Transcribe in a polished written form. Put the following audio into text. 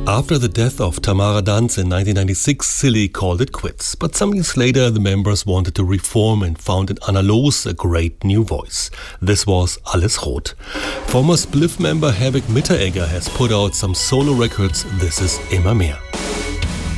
After the death of Tamara Danz in 1996, Silly called it quits. But some years later, the members wanted to reform and found in Anna Loos a great new voice. This was Alles Rot. Former Spliff member Herwig Mitteregger has put out some solo records. This is Immer mehr.